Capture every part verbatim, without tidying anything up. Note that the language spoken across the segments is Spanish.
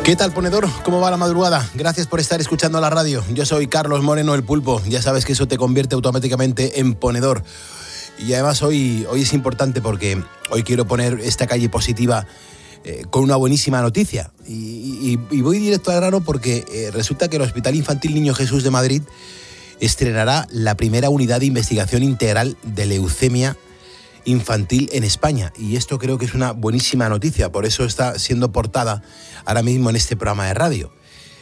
¿Qué tal, ponedor? ¿Cómo va la madrugada? Gracias por estar escuchando la radio. Yo soy Carlos Moreno, el Pulpo. Ya sabes que eso te convierte automáticamente en ponedor. Y además hoy, hoy es importante porque hoy quiero poner esta calle positiva eh, con una buenísima noticia. Y, y, y voy directo al grano porque eh, resulta que el Hospital Infantil Niño Jesús de Madrid estrenará la primera unidad de investigación integral de leucemia infantil en España, y esto creo que es una buenísima noticia, por eso está siendo portada ahora mismo en este programa de radio.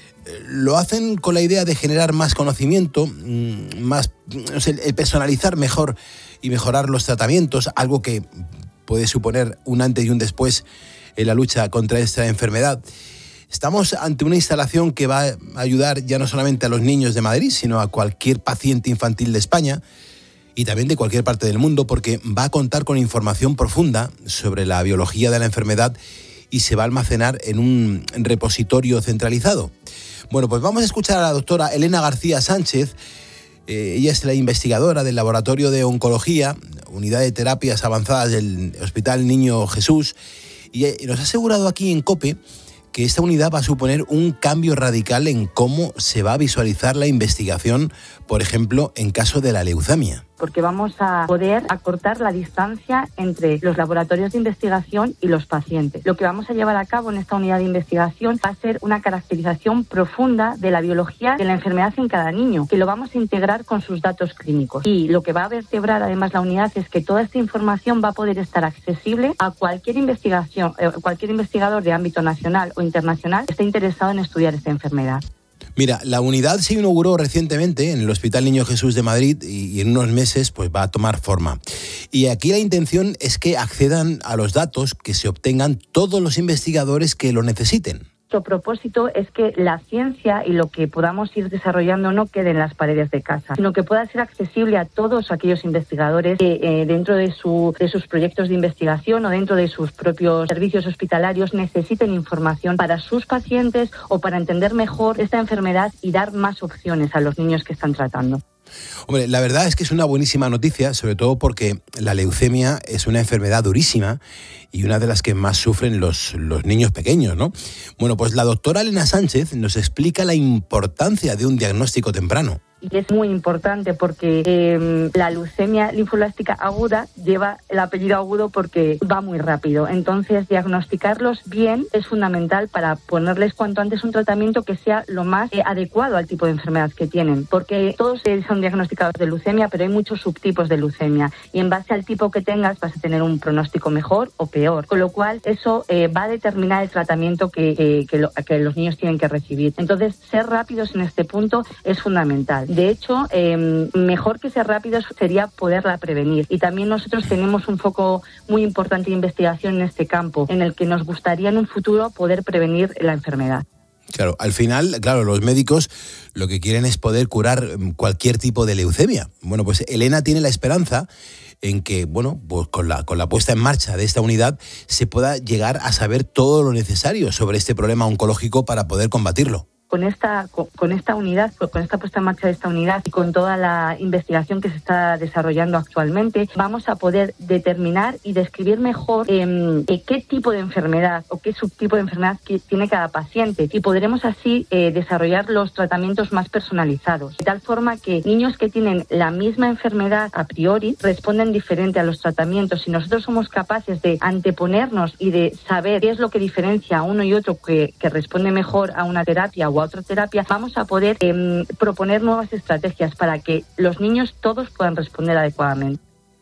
Lo hacen con la idea de generar más conocimiento, más, no sé, el personalizar mejor y mejorar los tratamientos, algo que puede suponer un antes y un después en la lucha contra esta enfermedad. Estamos ante una instalación que va a ayudar ya no solamente a los niños de Madrid, sino a cualquier paciente infantil de España y también de cualquier parte del mundo, porque va a contar con información profunda sobre la biología de la enfermedad y se va a almacenar en un repositorio centralizado. Bueno, pues vamos a escuchar a la doctora Elena García Sánchez. Eh, ella es la investigadora del Laboratorio de Oncología, Unidad de Terapias Avanzadas del Hospital Niño Jesús, y nos ha asegurado aquí en COPE que esta unidad va a suponer un cambio radical en cómo se va a visualizar la investigación, por ejemplo, en caso de la leucemia. Porque vamos a poder acortar la distancia entre los laboratorios de investigación y los pacientes. Lo que vamos a llevar a cabo en esta unidad de investigación va a ser una caracterización profunda de la biología de la enfermedad en cada niño, que lo vamos a integrar con sus datos clínicos. Y lo que va a vertebrar además la unidad es que toda esta información va a poder estar accesible a cualquier investigación, eh, cualquier investigador de ámbito nacional o internacional que esté interesado en estudiar esta enfermedad. Mira, la unidad se inauguró recientemente en el Hospital Niño Jesús de Madrid y en unos meses pues va a tomar forma. Y aquí la intención es que accedan a los datos que se obtengan todos los investigadores que lo necesiten. Nuestro propósito es que la ciencia y lo que podamos ir desarrollando no quede en las paredes de casa, sino que pueda ser accesible a todos aquellos investigadores que eh, dentro de, su, de sus proyectos de investigación o dentro de sus propios servicios hospitalarios necesiten información para sus pacientes o para entender mejor esta enfermedad y dar más opciones a los niños que están tratando. Hombre, la verdad es que es una buenísima noticia, sobre todo porque la leucemia es una enfermedad durísima y una de las que más sufren los, los niños pequeños, ¿no? Bueno, pues la doctora Elena Sánchez nos explica la importancia de un diagnóstico temprano. Y es muy importante porque eh, la leucemia linfoblástica aguda lleva el apellido agudo porque va muy rápido. Entonces, diagnosticarlos bien es fundamental para ponerles cuanto antes un tratamiento que sea lo más eh, adecuado al tipo de enfermedad que tienen. Porque todos eh, son diagnosticados de leucemia, pero hay muchos subtipos de leucemia. Y en base al tipo que tengas vas a tener un pronóstico mejor o peor. Con lo cual, eso eh, va a determinar el tratamiento que, eh, que, lo, que los niños tienen que recibir. Entonces, ser rápidos en este punto es fundamental. De hecho, eh, mejor que ser rápidos sería poderla prevenir. Y también nosotros tenemos un foco muy importante de investigación en este campo, en el que nos gustaría en un futuro poder prevenir la enfermedad. Claro, al final, claro, los médicos lo que quieren es poder curar cualquier tipo de leucemia. Bueno, pues Elena tiene la esperanza en que, bueno, pues con la, con la puesta en marcha de esta unidad se pueda llegar a saber todo lo necesario sobre este problema oncológico para poder combatirlo. Con esta, con, con esta unidad, con esta puesta en marcha de esta unidad y con toda la investigación que se está desarrollando actualmente, vamos a poder determinar y describir mejor eh, eh, qué tipo de enfermedad o qué subtipo de enfermedad que tiene cada paciente y podremos así eh, desarrollar los tratamientos más personalizados, de tal forma que niños que tienen la misma enfermedad a priori responden diferente a los tratamientos. Si nosotros somos capaces de anteponernos y de saber qué es lo que diferencia a uno y otro que, que responde mejor a una terapia o a otra terapia, vamos a poder eh, proponer nuevas estrategias para que los niños todos puedan responder adecuadamente.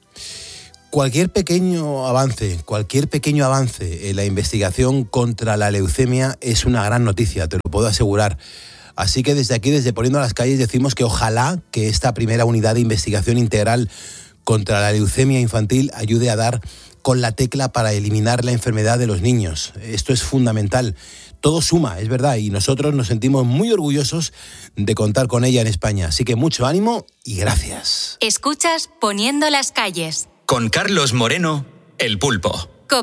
Cualquier pequeño avance, cualquier pequeño avance en la investigación contra la leucemia es una gran noticia, te lo puedo asegurar. Así que desde aquí, desde Poniendo las Calles, decimos que ojalá que esta primera unidad de investigación integral contra la leucemia infantil ayude a dar con la tecla para eliminar la enfermedad de los niños. Esto es fundamental. Todo suma, es verdad, y nosotros nos sentimos muy orgullosos de contar con ella en España. Así que mucho ánimo y gracias. Escuchas Poniendo las Calles. Con Carlos Moreno, el Pulpo. COPE,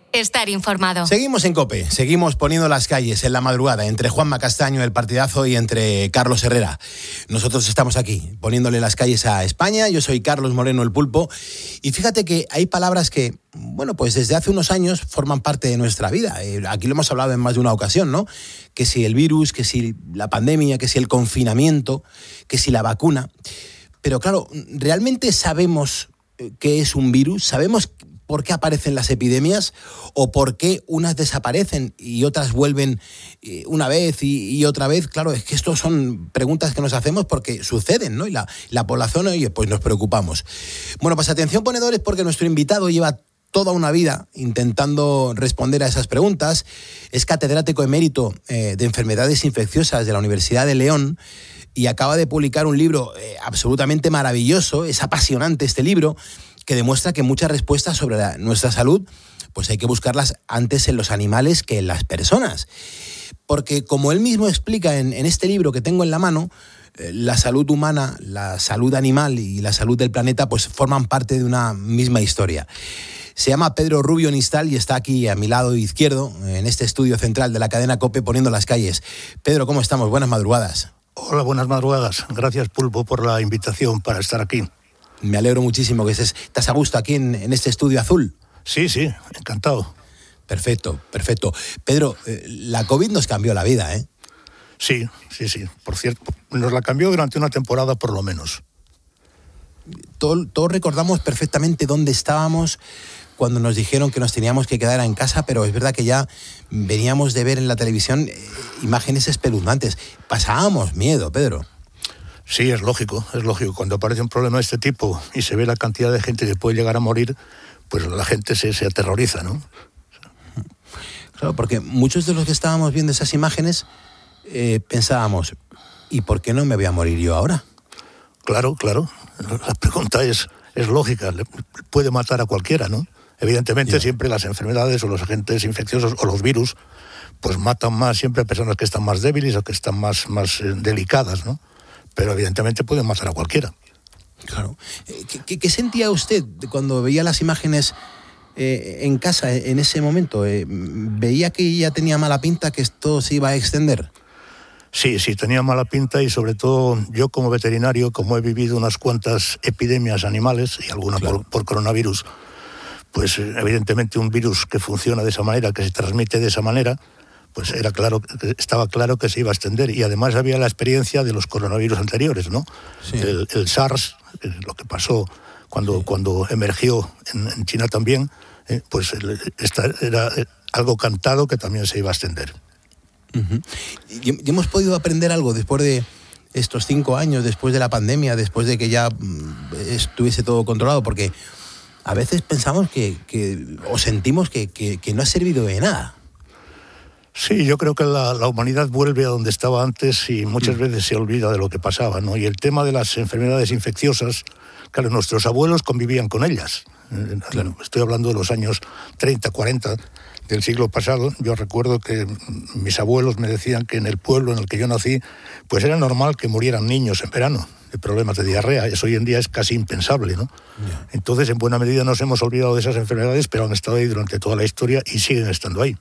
estar informado. Seguimos en COPE, seguimos poniendo las calles en la madrugada entre Juanma Castaño, el partidazo, y entre Carlos Herrera. Nosotros estamos aquí poniéndole las calles a España. Yo soy Carlos Moreno, el Pulpo, y fíjate que hay palabras que, bueno, pues desde hace unos años forman parte de nuestra vida. Eh, aquí lo hemos hablado en más de una ocasión, ¿no? Que si el virus, que si la pandemia, que si el confinamiento, que si la vacuna. Pero claro, ¿realmente sabemos qué es un virus? ¿Sabemos por qué aparecen las epidemias o por qué unas desaparecen y otras vuelven una vez y, y otra vez? Claro, es que estas son preguntas que nos hacemos porque suceden, ¿no? Y la, la población, oye, pues nos preocupamos. Bueno, pues atención, ponedores, porque nuestro invitado lleva toda una vida intentando responder a esas preguntas. Es catedrático emérito eh, de enfermedades infecciosas de la Universidad de León y acaba de publicar un libro eh, absolutamente maravilloso. Es apasionante este libro, que demuestra que muchas respuestas sobre la, nuestra salud, pues hay que buscarlas antes en los animales que en las personas. Porque como él mismo explica en, en este libro que tengo en la mano, eh, la salud humana, la salud animal y la salud del planeta pues forman parte de una misma historia. Se llama Pedro Rubio Nistal y está aquí a mi lado izquierdo, en este estudio central de la cadena COPE, poniendo las calles. Pedro, ¿cómo estamos? Buenas madrugadas. Hola, buenas madrugadas. Gracias, Pulpo, por la invitación para estar aquí. Me alegro muchísimo que estés, estás a gusto aquí en, en este estudio azul. Sí, sí, encantado. Perfecto, perfecto. Pedro, eh, la COVID nos cambió la vida, ¿eh? Sí, sí, sí. Por cierto, nos la cambió durante una temporada por lo menos. Todo, todos recordamos perfectamente dónde estábamos cuando nos dijeron que nos teníamos que quedar en casa, pero es verdad que ya veníamos de ver en la televisión eh, imágenes espeluznantes. Pasábamos miedo, Pedro. Sí, es lógico, es lógico. Cuando aparece un problema de este tipo y se ve la cantidad de gente que puede llegar a morir, pues la gente se, se aterroriza, ¿no? Claro, porque muchos de los que estábamos viendo esas imágenes eh, pensábamos, ¿y por qué no me voy a morir yo ahora? Claro, claro. La pregunta es, es lógica. Le puede matar a cualquiera, ¿no? Evidentemente yeah. Siempre las enfermedades o los agentes infecciosos o los virus pues matan más siempre a personas que están más débiles o que están más, más eh, delicadas, ¿no? Pero evidentemente pueden matar a cualquiera. Claro. ¿Qué, qué, qué sentía usted cuando veía las imágenes eh, en casa en ese momento? Eh, ¿Veía que ya tenía mala pinta, que esto se iba a extender? Sí, sí, tenía mala pinta y sobre todo yo como veterinario, como he vivido unas cuantas epidemias animales y alguna claro. por, por coronavirus, pues evidentemente un virus que funciona de esa manera, que se transmite de esa manera, pues era claro, estaba claro que se iba a extender. Y además había la experiencia de los coronavirus anteriores, ¿no? Sí. El, el SARS, lo que pasó cuando, sí. cuando emergió en, en China también, eh, pues el, esta era algo cantado que también se iba a extender. Uh-huh. ¿Y, y hemos podido aprender algo después de estos cinco años, después de la pandemia, después de que ya estuviese todo controlado? Porque a veces pensamos que, que o sentimos que, que, que no ha servido de nada. Sí, yo creo que la, la humanidad vuelve a donde estaba antes y muchas mm. veces se olvida de lo que pasaba, ¿no? Y el tema de las enfermedades infecciosas, claro, nuestros abuelos convivían con ellas. Claro, estoy hablando de los años treinta, cuarenta del siglo pasado. Yo recuerdo que mis abuelos me decían que en el pueblo en el que yo nací, pues era normal que murieran niños en verano de problemas de diarrea. Eso hoy en día es casi impensable, ¿no? Yeah. Entonces, en buena medida nos hemos olvidado de esas enfermedades, pero han estado ahí durante toda la historia y siguen estando ahí.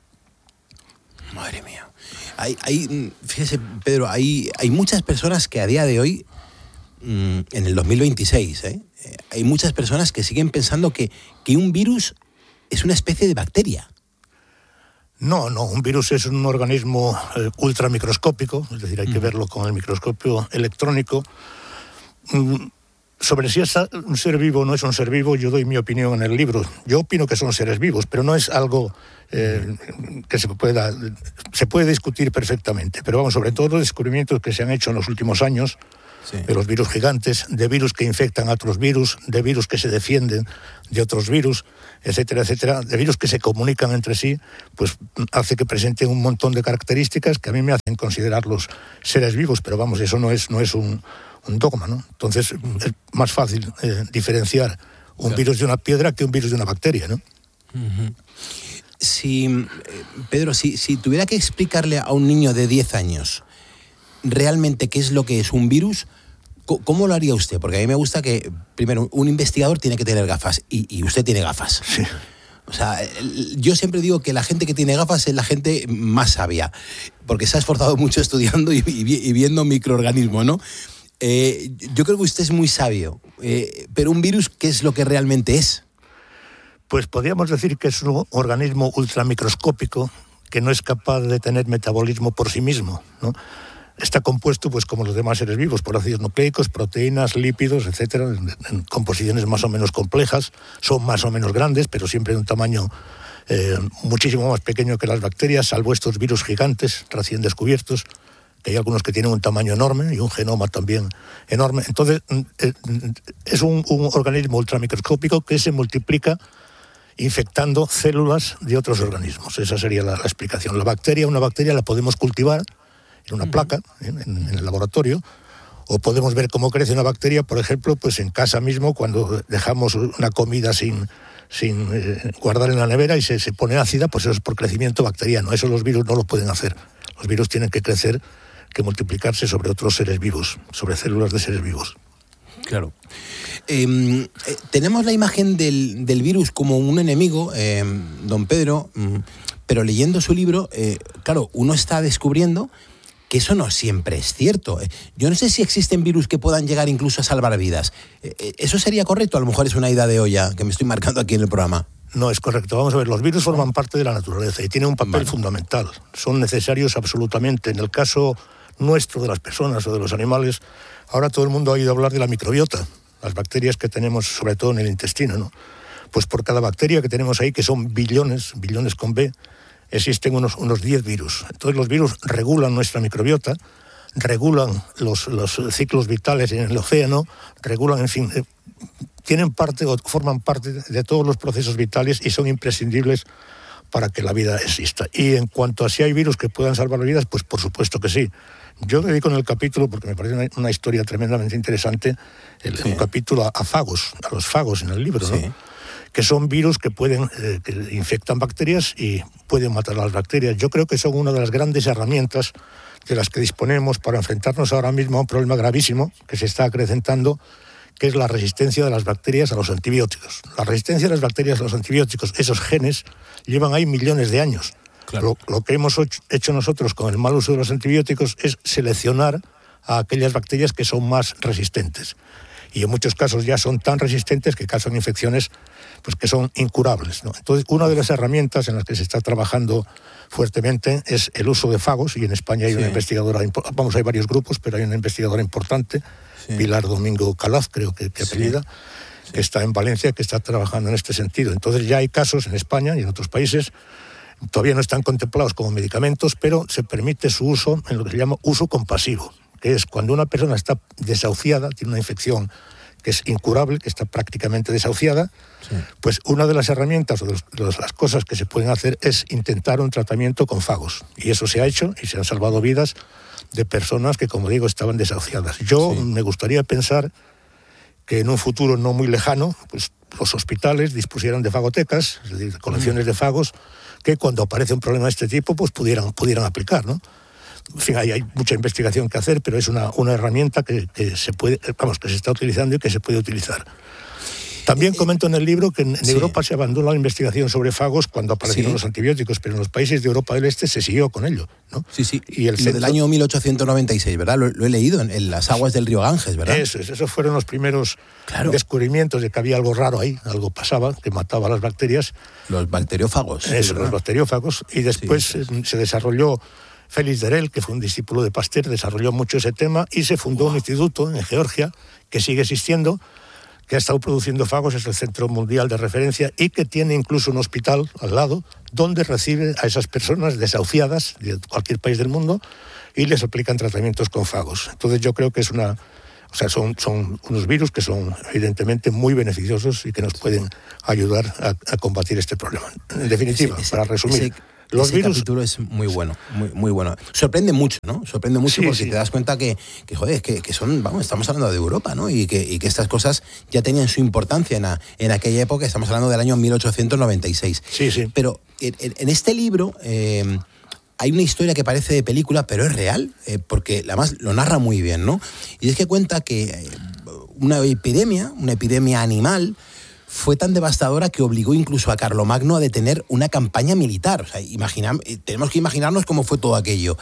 Madre mía. Hay, hay, fíjese, Pedro, hay, hay muchas personas que a día de hoy, mmm, en el dos mil veintiséis, ¿eh? hay muchas personas que siguen pensando que, que un virus es una especie de bacteria. No, no, un virus es un organismo eh, ultramicroscópico, es decir, hay que mm. verlo con el microscopio electrónico. Mm, sobre si es un ser vivo o no es un ser vivo, yo doy mi opinión en el libro. Yo opino que son seres vivos, pero no es algo eh, que se pueda, se puede discutir perfectamente. Pero vamos, sobre todo los descubrimientos que se han hecho en los últimos años, sí. de los virus gigantes, de virus que infectan a otros virus, de virus que se defienden de otros virus, etcétera, etcétera, de virus que se comunican entre sí, pues hace que presenten un montón de características que a mí me hacen considerarlos seres vivos, pero vamos, eso no es, no es un, un dogma, ¿no? Entonces es más fácil eh, diferenciar un claro. virus de una piedra que un virus de una bacteria, ¿no? Uh-huh. Si, eh, Pedro, si, si tuviera que explicarle a un niño de diez años realmente qué es lo que es un virus, ¿cómo lo haría usted? Porque a mí me gusta que, primero, un investigador tiene que tener gafas y, y usted tiene gafas. Sí. O sea, yo siempre digo que la gente que tiene gafas es la gente más sabia, porque se ha esforzado mucho estudiando y, y, y viendo microorganismos, ¿no? Eh, yo creo que usted es muy sabio, eh, pero un virus, ¿qué es lo que realmente es? Pues podríamos decir que es un organismo ultramicroscópico que no es capaz de tener metabolismo por sí mismo, ¿no? Está compuesto, pues como los demás seres vivos, por ácidos nucleicos, proteínas, lípidos, etcétera, en, en composiciones más o menos complejas, son más o menos grandes, pero siempre de un tamaño eh, muchísimo más pequeño que las bacterias, salvo estos virus gigantes recién descubiertos, que hay algunos que tienen un tamaño enorme y un genoma también enorme. Entonces, eh, es un, un organismo ultramicroscópico que se multiplica infectando células de otros organismos. Esa sería la, la explicación. La bacteria, una bacteria la podemos cultivar en una placa, en, en el laboratorio, o podemos ver cómo crece una bacteria, por ejemplo, pues en casa mismo, cuando dejamos una comida sin, sin eh, guardar en la nevera y se, se pone ácida, pues eso es por crecimiento bacteriano. Eso los virus no lo pueden hacer. Los virus tienen que crecer, que multiplicarse sobre otros seres vivos, sobre células de seres vivos. Claro. Eh, eh, tenemos la imagen del, del virus como un enemigo, eh, don Pedro, pero leyendo su libro, eh, claro, uno está descubriendo que eso no siempre es cierto. Yo no sé si existen virus que puedan llegar incluso a salvar vidas. ¿Eso sería correcto? A lo mejor es una idea de olla que me estoy marcando aquí en el programa. No es correcto. Vamos a ver, los virus forman parte de la naturaleza y tienen un papel vale. fundamental. Son necesarios absolutamente. En el caso nuestro, de las personas o de los animales, ahora todo el mundo ha oído hablar de la microbiota, las bacterias que tenemos sobre todo en el intestino, ¿no? Pues por cada bacteria que tenemos ahí, que son billones, billones con B, existen unos, unos diez virus. Entonces los virus regulan nuestra microbiota, regulan los, los ciclos vitales en el océano, regulan, en fin, eh, tienen parte o forman parte de todos los procesos vitales y son imprescindibles para que la vida exista. Y en cuanto a si hay virus que puedan salvar vidas, pues por supuesto que sí. Yo dedico en el capítulo, porque me parece una, una historia tremendamente interesante, el, sí. un capítulo a, a fagos, a los fagos en el libro, ¿no? Sí. Que son virus que pueden eh, que infectan bacterias y pueden matar a las bacterias. Yo creo que son una de las grandes herramientas de las que disponemos para enfrentarnos ahora mismo a un problema gravísimo que se está acrecentando, que es la resistencia de las bacterias a los antibióticos. La resistencia de las bacterias a los antibióticos, esos genes, llevan ahí millones de años. Claro. Lo, lo que hemos hecho nosotros con el mal uso de los antibióticos es seleccionar a aquellas bacterias que son más resistentes. Y en muchos casos ya son tan resistentes que causan infecciones pues, que son incurables, ¿no? Entonces, una de las herramientas en las que se está trabajando fuertemente es el uso de fagos, y en España hay sí. una investigadora, vamos, hay varios grupos, pero hay una investigadora importante, sí. Pilar Domingo Calaz, creo que, que apellida, sí. Sí. que está en Valencia, que está trabajando en este sentido. Entonces ya hay casos en España y en otros países, todavía no están contemplados como medicamentos, pero se permite su uso en lo que se llama uso compasivo, que es cuando una persona está desahuciada, tiene una infección que es incurable, que está prácticamente desahuciada, sí. pues una de las herramientas o de, los, de las cosas que se pueden hacer es intentar un tratamiento con fagos. Y eso se ha hecho y se han salvado vidas de personas que, como digo, estaban desahuciadas. Yo sí. me gustaría pensar que en un futuro no muy lejano, pues los hospitales dispusieran de fagotecas, es decir, colecciones mm. de fagos, que cuando aparece un problema de este tipo, pues pudieran, pudieran aplicar, ¿no? En fin, hay, hay mucha investigación que hacer, pero es una, una herramienta que, que se puede, vamos, que se está utilizando y que se puede utilizar. También comento en el libro que en, en sí. Europa se abandonó la investigación sobre fagos cuando aparecieron sí. los antibióticos, pero en los países de Europa del Este se siguió con ello, ¿no? Sí, sí. Y el centro... del año mil ochocientos noventa y seis, ¿verdad? Lo, lo he leído en, en las aguas del río Ganges, ¿verdad? Eso, esos fueron los primeros claro. descubrimientos de que había algo raro ahí, algo pasaba, que mataba a las bacterias. Los bacteriófagos. Eso, ¿verdad? Los bacteriófagos. Y después sí, sí, sí. se desarrolló... Félix Derel, que fue un discípulo de Pasteur, desarrolló mucho ese tema y se fundó wow. un instituto en Georgia que sigue existiendo, que ha estado produciendo fagos, es el Centro Mundial de Referencia y que tiene incluso un hospital al lado donde recibe a esas personas desahuciadas de cualquier país del mundo y les aplican tratamientos con fagos. Entonces yo creo que es una... O sea, son, son unos virus que son evidentemente muy beneficiosos y que nos pueden ayudar a, a combatir este problema. En definitiva, ese, ese, para resumir... Ese... Los Ese virus... capítulo es muy bueno, muy, muy bueno. Sorprende mucho, ¿no? Sorprende mucho sí, porque sí. te das cuenta que, que joder, que, que son, vamos, estamos hablando de Europa, ¿no? Y que, y que estas cosas ya tenían su importancia en, a, en aquella época, estamos hablando del año mil ochocientos noventa y seis. Sí, sí. Pero en, en este libro eh, hay una historia que parece de película, pero es real, eh, porque además lo narra muy bien, ¿no? Y es que cuenta que una epidemia, una epidemia animal, fue tan devastadora que obligó incluso a Carlomagno a detener una campaña militar. O sea, imagina, tenemos que imaginarnos cómo fue todo aquello.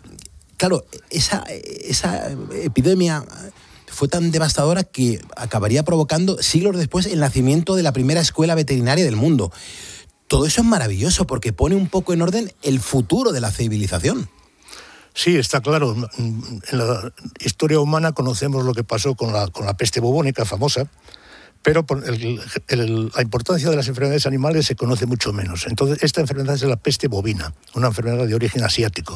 Claro, esa, esa epidemia fue tan devastadora que acabaría provocando siglos después el nacimiento de la primera escuela veterinaria del mundo. Todo eso es maravilloso porque pone un poco en orden el futuro de la civilización. Sí, está claro. En la historia humana conocemos lo que pasó con la, con la peste bubónica famosa, pero por el, el, la importancia de las enfermedades animales se conoce mucho menos. Entonces, esta enfermedad es la peste bovina, una enfermedad de origen asiático.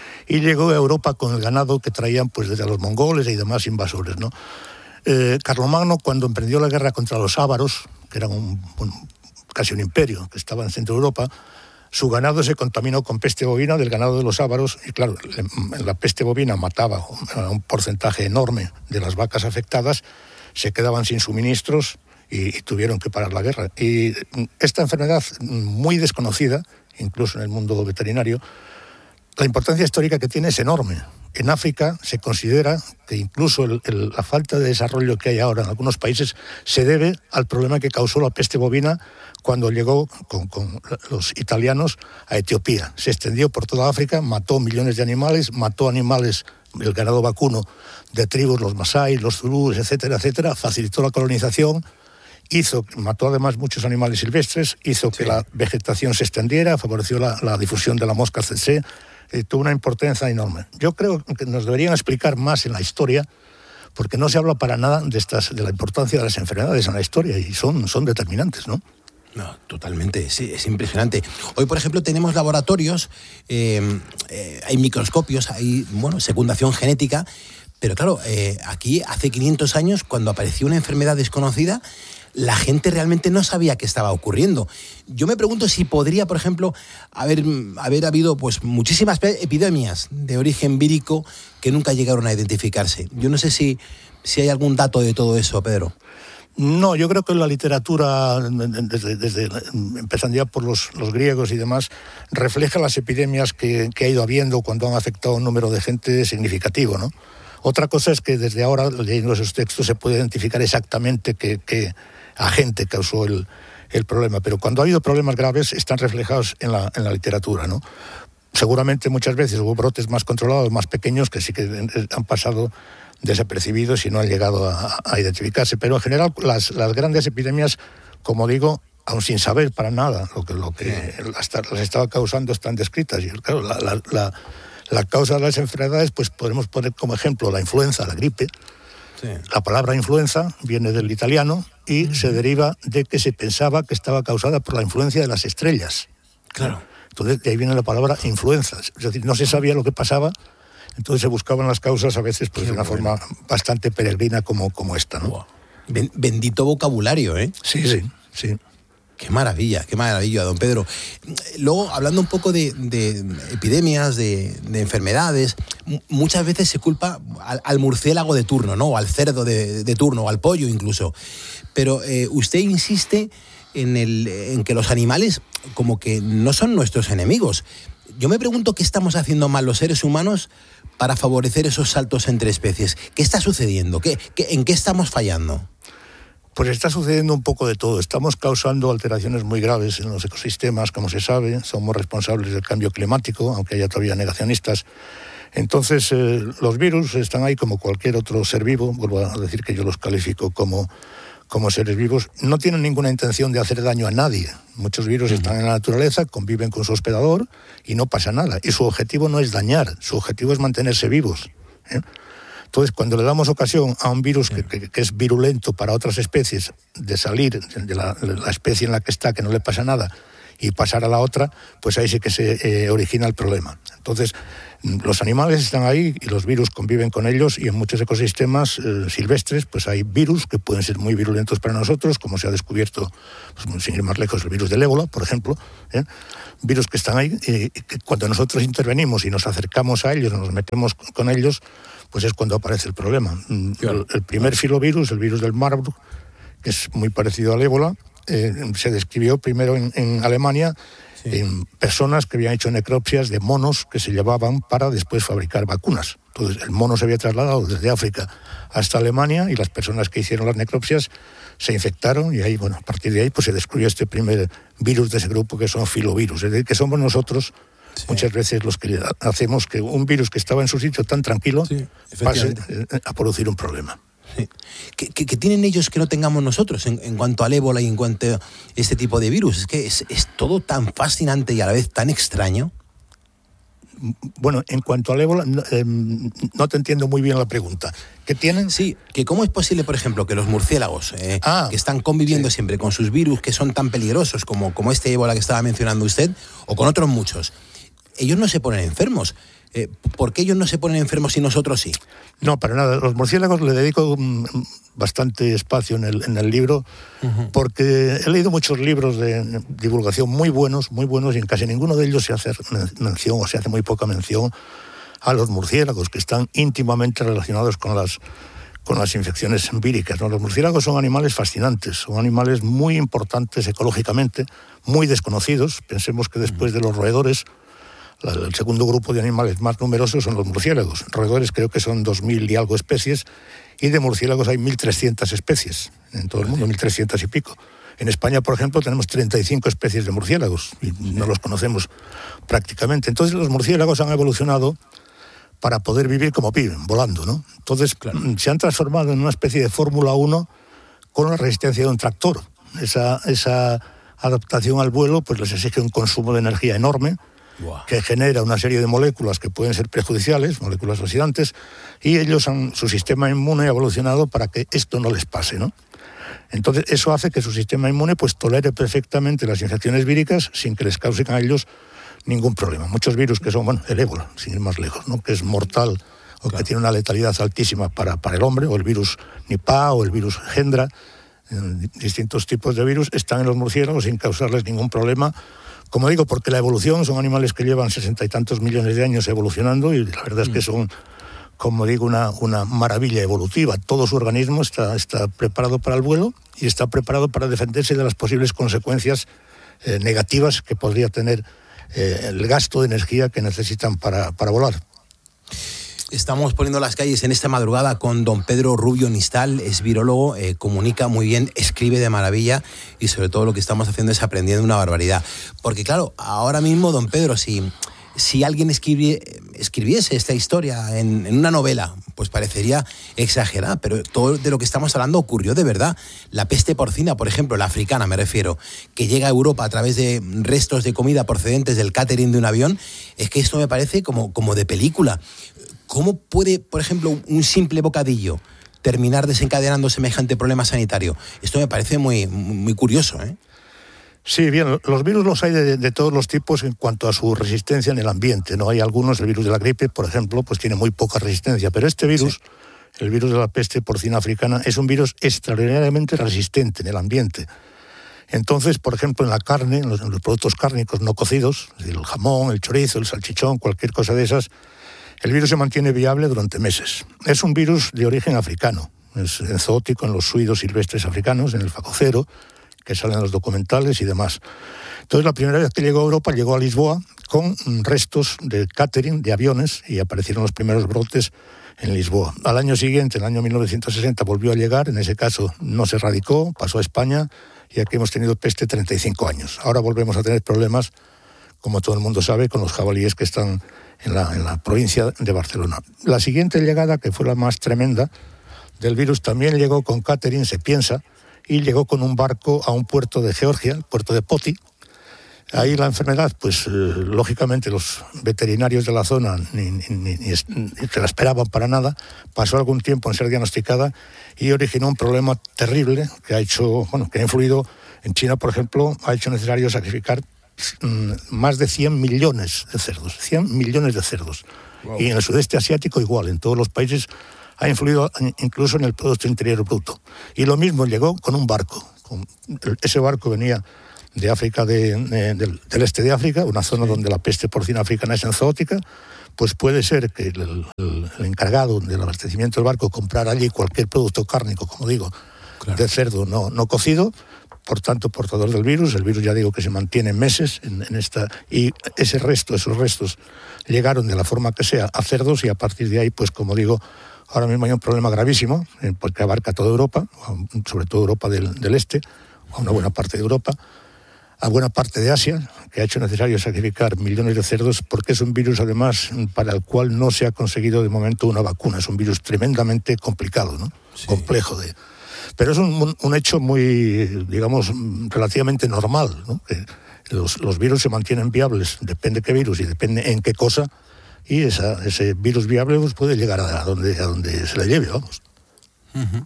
Y llegó a Europa con el ganado que traían pues desde los mongoles y demás invasores, ¿no? Eh, Carlomagno, cuando emprendió la guerra contra los ávaros, que eran un, un, casi un imperio que estaba en Centro Europa, su ganado se contaminó con peste bovina del ganado de los ávaros y claro, la peste bovina mataba a un porcentaje enorme de las vacas afectadas, se quedaban sin suministros y, y tuvieron que parar la guerra. Y esta enfermedad muy desconocida, incluso en el mundo veterinario, la importancia histórica que tiene es enorme. En África se considera que incluso el, el, la falta de desarrollo que hay ahora en algunos países se debe al problema que causó la peste bovina cuando llegó con, con los italianos a Etiopía. Se extendió por toda África, mató millones de animales, mató animales, el ganado vacuno de tribus, los masái, los zulúes, etcétera, etcétera, facilitó la colonización, hizo, mató además muchos animales silvestres, hizo sí. que la vegetación se extendiera, favoreció la, la difusión de la mosca tsetse, eh, tuvo una importancia enorme. Yo creo que nos deberían explicar más en la historia, porque no se habla para nada de estas, de la importancia de las enfermedades en la historia, y son, son determinantes, ¿no? No, totalmente, sí, es impresionante. Hoy, por ejemplo, tenemos laboratorios, eh, eh, hay microscopios, hay, bueno, secundación genética, pero claro, eh, aquí hace quinientos años, cuando apareció una enfermedad desconocida, la gente realmente no sabía qué estaba ocurriendo. Yo me pregunto si podría, por ejemplo, haber, haber habido pues, muchísimas epidemias de origen vírico que nunca llegaron a identificarse. Yo no sé si, si hay algún dato de todo eso, Pedro. No, yo creo que la literatura, desde, desde empezando ya por los, los griegos y demás, refleja las epidemias que, que ha ido habiendo cuando han afectado a un número de gente significativo, ¿no? Otra cosa es que desde ahora, leyendo esos textos, se puede identificar exactamente qué, qué agente causó el, el problema, pero cuando ha habido problemas graves están reflejados en la, en la literatura, ¿no? Seguramente muchas veces hubo brotes más controlados, más pequeños, que sí que han pasado desapercibidos y no han llegado a, a identificarse, pero en general las, las grandes epidemias, como digo, aun sin saber para nada lo que, lo que las, las estaba causando, están descritas. Y claro, la, la, la, la causa de las enfermedades, pues podemos poner como ejemplo la influenza, la gripe. Sí. La palabra influenza viene del italiano y uh-huh. se deriva de que se pensaba que estaba causada por la influencia de las estrellas. Claro. Entonces, de ahí viene la palabra influenza. Es decir, no se sabía lo que pasaba, entonces se buscaban las causas a veces pues, de una bueno. forma bastante peregrina como, como esta, ¿no? Wow. Bendito vocabulario, ¿eh? Sí, sí, sí. Qué maravilla, qué maravilla, don Pedro. Luego, hablando un poco de, de epidemias, de, de enfermedades, muchas veces se culpa al, al murciélago de turno, ¿no? O al cerdo de, de turno, o al pollo incluso. Pero eh, usted insiste en, el, en que los animales como que no son nuestros enemigos. Yo me pregunto qué estamos haciendo mal los seres humanos para favorecer esos saltos entre especies. ¿Qué está sucediendo? ¿Qué, qué, ¿En qué estamos fallando? Pues está sucediendo un poco de todo. Estamos causando alteraciones muy graves en los ecosistemas, como se sabe. Somos responsables del cambio climático, aunque haya todavía negacionistas. Entonces, eh, los virus están ahí como cualquier otro ser vivo. Vuelvo a decir que yo los califico como, como seres vivos. No tienen ninguna intención de hacer daño a nadie. Muchos virus uh-huh. están en la naturaleza, conviven con su hospedador y no pasa nada. Y su objetivo no es dañar, su objetivo es mantenerse vivos, ¿eh? Entonces, cuando le damos ocasión a un virus que, que, que es virulento para otras especies de salir de la, la especie en la que está, que no le pasa nada, y pasar a la otra, pues ahí sí que se eh, origina el problema. Entonces, los animales están ahí y los virus conviven con ellos, y en muchos ecosistemas eh, silvestres pues hay virus que pueden ser muy virulentos para nosotros, como se ha descubierto, pues, sin ir más lejos, el virus del ébola, por ejemplo, ¿eh? Virus que están ahí y que cuando nosotros intervenimos y nos acercamos a ellos, nos metemos con ellos, pues es cuando aparece el problema. Claro. El, el primer filovirus, el virus del Marburg, que es muy parecido al ébola, eh, se describió primero en, en Alemania, sí. en personas que habían hecho necropsias de monos que se llevaban para después fabricar vacunas. Entonces el mono se había trasladado desde África hasta Alemania y las personas que hicieron las necropsias se infectaron y ahí, bueno, a partir de ahí pues se descubrió este primer virus de ese grupo, que son filovirus, es decir, que somos nosotros sí. muchas veces los que hacemos que un virus que estaba en su sitio tan tranquilo sí, pase a producir un problema. Sí. ¿Qué, qué, ¿Qué tienen ellos que no tengamos nosotros en, en cuanto al ébola y en cuanto a este tipo de virus? Es que es, es todo tan fascinante y a la vez tan extraño. Bueno, en cuanto al ébola, no, eh, no te entiendo muy bien la pregunta. ¿Qué tienen? Sí, que cómo es posible, por ejemplo, que los murciélagos, eh, ah, que están conviviendo sí. siempre con sus virus que son tan peligrosos como, como este ébola que estaba mencionando usted, o con otros muchos, ellos no se ponen enfermos. Eh, ¿Por qué ellos no se ponen enfermos y nosotros sí? No, para nada. Los murciélagos le dedico bastante espacio en el, en el libro, uh-huh. porque he leído muchos libros de divulgación muy buenos, muy buenos, y en casi ninguno de ellos se hace mención, o se hace muy poca mención, a los murciélagos, que están íntimamente relacionados con las, con las infecciones víricas, ¿no? Los murciélagos son animales fascinantes, son animales muy importantes ecológicamente, muy desconocidos. Pensemos que después de los roedores, el segundo grupo de animales más numerosos son los murciélagos. Roedores creo que son dos mil y algo especies, y de murciélagos hay mil trescientas especies en todo el mundo, mil trescientas y pico. En España, por ejemplo, tenemos treinta y cinco especies de murciélagos y no los conocemos prácticamente. Entonces los murciélagos han evolucionado para poder vivir como viven, volando, ¿no? Entonces claro. se han transformado en una especie de Fórmula uno con la resistencia de un tractor. Esa, esa adaptación al vuelo pues les exige un consumo de energía enorme, wow. que genera una serie de moléculas que pueden ser perjudiciales, moléculas oxidantes, y ellos han, su sistema inmune ha evolucionado para que esto no les pase, ¿no? Entonces eso hace que su sistema inmune pues tolere perfectamente las infecciones víricas sin que les causen a ellos ningún problema. Muchos virus que son, bueno, el ébola, sin ir más lejos, ¿no? Que es mortal o claro. que tiene una letalidad altísima para, para el hombre, o el virus Nipah o el virus Hendra, distintos tipos de virus están en los murciélagos sin causarles ningún problema. Como digo, porque la evolución, son animales que llevan sesenta y tantos millones de años evolucionando, y la verdad es que son, como digo, una, una maravilla evolutiva. Todo su organismo está, está preparado para el vuelo y está preparado para defenderse de las posibles consecuencias eh, negativas que podría tener eh, el gasto de energía que necesitan para, para volar. Estamos poniendo las calles en esta madrugada con don Pedro Rubio Nistal, es virólogo, eh, comunica muy bien, escribe de maravilla, y sobre todo lo que estamos haciendo es aprendiendo una barbaridad. Porque claro, ahora mismo, don Pedro, si, si alguien escribie, escribiese esta historia en, en una novela, pues parecería exagerada, pero todo de lo que estamos hablando ocurrió de verdad. La peste porcina, por ejemplo, la africana me refiero, que llega a Europa a través de restos de comida procedentes del catering de un avión, es que esto me parece como, como de película. ¿Cómo puede, por ejemplo, un simple bocadillo terminar desencadenando semejante problema sanitario? Esto me parece muy, muy curioso, ¿eh? Sí, bien, los virus los hay de, de todos los tipos en cuanto a su resistencia en el ambiente, ¿no? Hay algunos, el virus de la gripe, por ejemplo, pues tiene muy poca resistencia, pero este virus, sí. el virus de la peste porcina africana, es un virus extraordinariamente resistente en el ambiente. Entonces, por ejemplo, en la carne, en los, en los productos cárnicos no cocidos, es decir, el jamón, el chorizo, el salchichón, cualquier cosa de esas, el virus se mantiene viable durante meses. Es un virus de origen africano, es zoótico en los suidos silvestres africanos, en el facocero, que salen en los documentales y demás. Entonces, la primera vez que llegó a Europa, llegó a Lisboa con restos de catering, de aviones, y aparecieron los primeros brotes en Lisboa. Al año siguiente, en el año mil novecientos sesenta, volvió a llegar, en ese caso no se erradicó, pasó a España, y aquí hemos tenido peste treinta y cinco años. Ahora volvemos a tener problemas, como todo el mundo sabe, con los jabalíes que están en la, en la provincia de Barcelona. La siguiente llegada, que fue la más tremenda, del virus también llegó con catering, se piensa, y llegó con un barco a un puerto de Georgia, el puerto de Poti. Ahí la enfermedad, pues eh, lógicamente los veterinarios de la zona ni, ni, ni, ni se la esperaban para nada, pasó algún tiempo en ser diagnosticada y originó un problema terrible que ha hecho, bueno, que ha influido en China, por ejemplo, ha hecho necesario sacrificar más de cien millones de cerdos, cien millones de cerdos. Wow. Y en el sudeste asiático igual, en todos los países ha influido incluso en el Producto Interior Bruto. Y lo mismo llegó con un barco. Ese barco venía de África, de, de, del, del este de África, una zona sí. donde la peste porcina africana es enzootica. Pues puede ser que el, el, el encargado del abastecimiento del barco comprara allí cualquier producto cárnico, como digo, claro. de cerdo no, no cocido, por tanto, portador del virus. El virus, ya digo, que se mantiene meses en, en esta... Y ese resto, esos restos, llegaron de la forma que sea a cerdos y a partir de ahí, pues como digo, ahora mismo hay un problema gravísimo, eh, porque abarca toda Europa, sobre todo Europa del, del Este, a una buena parte de Europa, a buena parte de Asia, que ha hecho necesario sacrificar millones de cerdos, porque es un virus, además, para el cual no se ha conseguido de momento una vacuna. Es un virus tremendamente complicado, ¿no? Sí. Complejo de... Pero es un, un hecho muy, digamos, relativamente normal, ¿no? Que los, los virus se mantienen viables, depende qué virus y depende en qué cosa, y esa, ese virus viable pues, puede llegar a donde, a donde se le lleve, vamos. Uh-huh.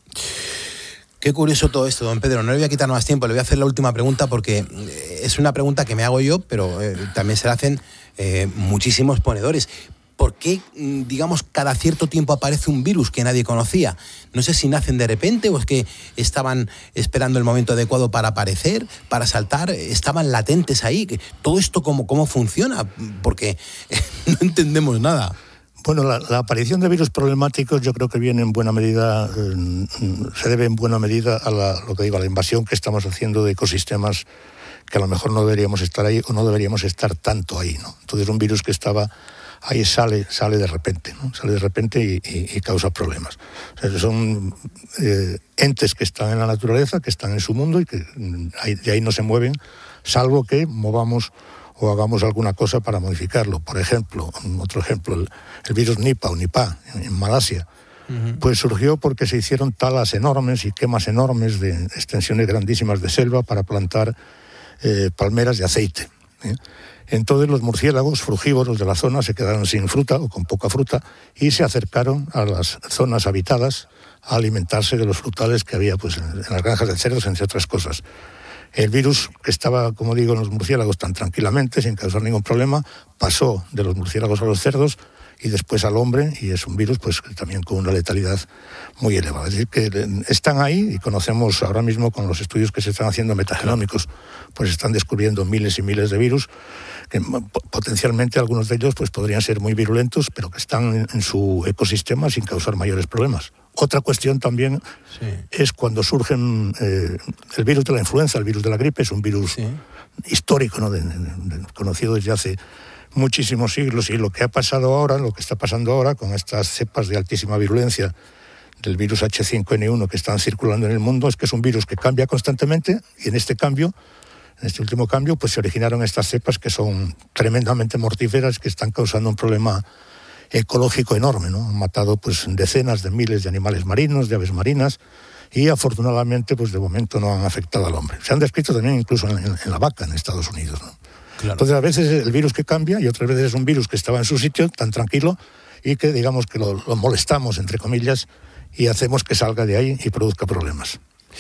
Qué curioso todo esto, don Pedro. No le voy a quitar más tiempo, le voy a hacer la última pregunta porque es una pregunta que me hago yo, pero eh, también se la hacen eh, muchísimos ponedores. ¿Por qué, digamos, cada cierto tiempo aparece un virus que nadie conocía? No sé si nacen de repente o es que estaban esperando el momento adecuado para aparecer, para saltar, estaban latentes ahí. ¿Todo esto cómo, cómo funciona? Porque no entendemos nada. Bueno, la, la aparición de virus problemáticos yo creo que viene en buena medida, eh, se debe en buena medida a la, lo que digo, a la invasión que estamos haciendo de ecosistemas que a lo mejor no deberíamos estar ahí o no deberíamos estar tanto ahí, ¿no? Entonces un virus que estaba ahí sale, sale de repente, ¿no? Sale de repente y, y, y causa problemas. O sea, son eh, entes que están en la naturaleza, que están en su mundo y que ahí, de ahí no se mueven, salvo que movamos o hagamos alguna cosa para modificarlo. Por ejemplo, otro ejemplo, el, el virus Nipah o Nipah en, en Malasia, uh-huh. pues surgió porque se hicieron talas enormes y quemas enormes de extensiones grandísimas de selva para plantar eh, palmeras de aceite, ¿eh? Entonces los murciélagos frugívoros de la zona se quedaron sin fruta o con poca fruta y se acercaron a las zonas habitadas a alimentarse de los frutales que había pues, en las granjas de cerdos, entre otras cosas. El virus, que estaba, como digo, en los murciélagos tan tranquilamente, sin causar ningún problema, pasó de los murciélagos a los cerdos y después al hombre, y es un virus pues también con una letalidad muy elevada. Es decir, que están ahí y conocemos ahora mismo con los estudios que se están haciendo metagenómicos, pues están descubriendo miles y miles de virus, que potencialmente algunos de ellos pues podrían ser muy virulentos, pero que están en, en su ecosistema sin causar mayores problemas. Otra cuestión también sí. es cuando surgen eh, el virus de la influenza, el virus de la gripe, es un virus sí. histórico, ¿no? de, de, de, conocido desde hace muchísimos siglos, y lo que ha pasado ahora, lo que está pasando ahora con estas cepas de altísima virulencia del virus hache cinco ene uno que están circulando en el mundo, es que es un virus que cambia constantemente, y en este cambio, en este último cambio, pues se originaron estas cepas que son tremendamente mortíferas, que están causando un problema ecológico enorme, ¿no? Han matado pues decenas de miles de animales marinos, de aves marinas, y afortunadamente pues de momento no han afectado al hombre. Se han descrito también incluso en, en, en la vaca en Estados Unidos, ¿no? Claro. Entonces a veces es el virus que cambia y otras veces es un virus que estaba en su sitio tan tranquilo y que digamos que lo, lo molestamos, entre comillas, y hacemos que salga de ahí y produzca problemas.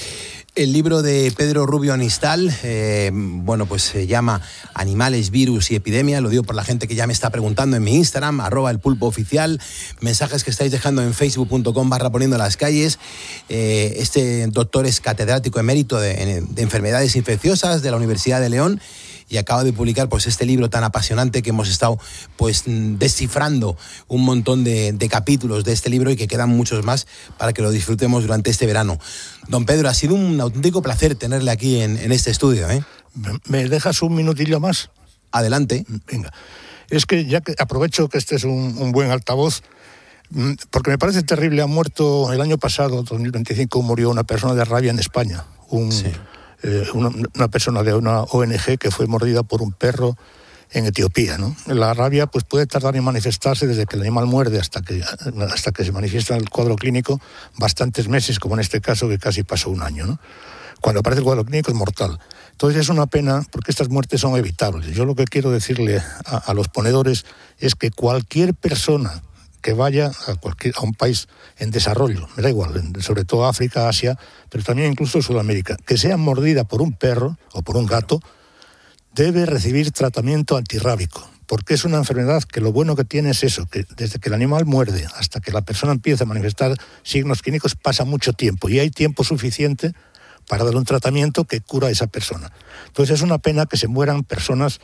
El libro de Pedro Rubio Anistal, eh, bueno, pues se llama Animales, Virus y Epidemia. Lo digo por la gente que ya me está preguntando en mi Instagram, arroba el pulpo oficial, mensajes que estáis dejando en facebook punto com barra poniendo las calles. Eh, este doctor es catedrático emérito de, de enfermedades infecciosas de la Universidad de León y acaba de publicar pues este libro tan apasionante que hemos estado pues descifrando un montón de, de capítulos de este libro y que quedan muchos más para que lo disfrutemos durante este verano. Don Pedro, ha sido un auténtico placer tenerle aquí en, en este estudio, ¿eh? ¿Me dejas un minutillo más? Adelante. Venga. Es que ya que aprovecho que este es un, un buen altavoz, porque me parece terrible, ha muerto el año pasado, dos mil veinticinco, murió una persona de rabia en España. Un... Sí. Eh, una, una persona de una O N Ge que fue mordida por un perro en Etiopía, ¿no? La rabia pues puede tardar en manifestarse desde que el animal muerde hasta que, hasta que se manifiesta el cuadro clínico bastantes meses, como en este caso que casi pasó un año, ¿no? Cuando aparece el cuadro clínico es mortal. Entonces es una pena porque estas muertes son evitables. Yo lo que quiero decirle a, a los ponedores es que cualquier persona que vaya a, cualquier, a un país en desarrollo, me da igual, sobre todo África, Asia, pero también incluso Sudamérica, que sea mordida por un perro o por un gato, debe recibir tratamiento antirrábico, porque es una enfermedad que lo bueno que tiene es eso, que desde que el animal muerde hasta que la persona empieza a manifestar signos clínicos pasa mucho tiempo, y hay tiempo suficiente para dar un tratamiento que cura a esa persona. Entonces es una pena que se mueran personas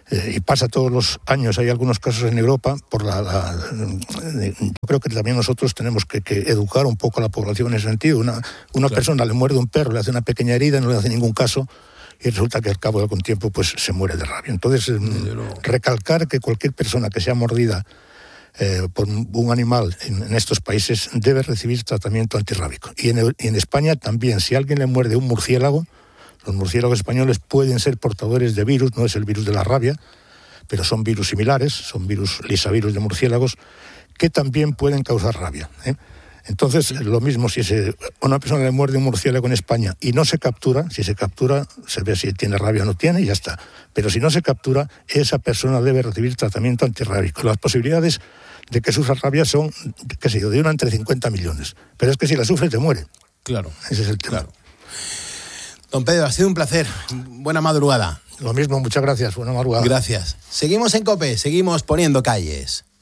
Eh, y pasa todos los años, hay algunos casos en Europa, por la, la eh, yo creo que también nosotros tenemos que, que educar un poco a la población en ese sentido. Una, una claro. persona le muerde un perro, le hace una pequeña herida, no le hace ningún caso, y resulta que al cabo de algún tiempo pues se muere de rabia. Entonces, eh, recalcar que cualquier persona que sea mordida eh, por un animal en, en estos países debe recibir tratamiento antirrábico. Y en, y en España también, si alguien le muerde un murciélago, los murciélagos españoles pueden ser portadores de virus, no es el virus de la rabia, pero son virus similares, son virus lisavirus de murciélagos, que también pueden causar rabia, ¿eh? Entonces, lo mismo si se, una persona le muerde un murciélago en España y no se captura, si se captura, se ve si tiene rabia o no tiene y ya está. Pero si no se captura, esa persona debe recibir tratamiento antirrábico. Las posibilidades de que sufra rabia son, qué sé yo, de una entre cincuenta millones. Pero es que si la sufre, te muere. Claro. Ese es el tema. Claro. Don Pedro, ha sido un placer. Buena madrugada. Lo mismo, muchas gracias. Buena madrugada. Gracias. Seguimos en COPE, seguimos poniendo calles.